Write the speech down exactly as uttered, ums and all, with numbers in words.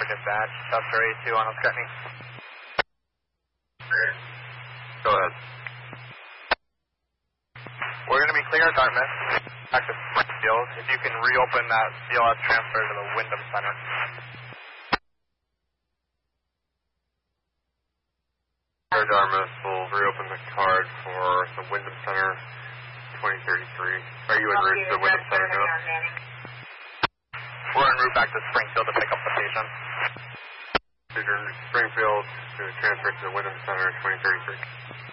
dispatch. Custer A two on Oscutney. Go ahead. We're going to be clear at Dartmouth. Back to Springfield. If you can reopen that C L S transfer to the Wyndham Center. Air Dartmouth will reopen the card for the Wyndham Center twenty thirty-three. Are you en route to the Wyndham Center now? We're en route back to Springfield to pick up the patient. So you're in Springfield to transfer to the Wyndham Center twenty thirty-three.